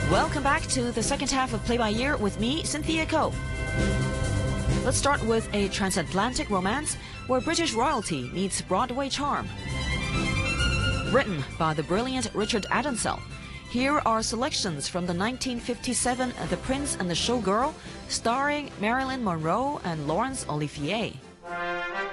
Welcome back to the second half of Play by Ear with me, Cynthia Ko. Let's start with a transatlantic romance where British royalty meets Broadway charm. Written by the brilliant Richard Adonsel, here are selections from the 1957 The Prince and the Showgirl, starring Marilyn Monroe and Laurence Olivier.